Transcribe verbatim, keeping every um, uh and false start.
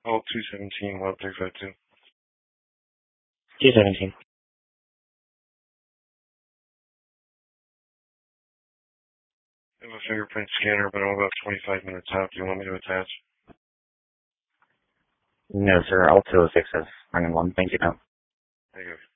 Oh, two seventeen, one three five two. two seventeen. I have a fingerprint scanner, but I'm about twenty-five minutes out. Do you want me to attach? No, sir. All two oh six is running one. Thank you. No. There you go.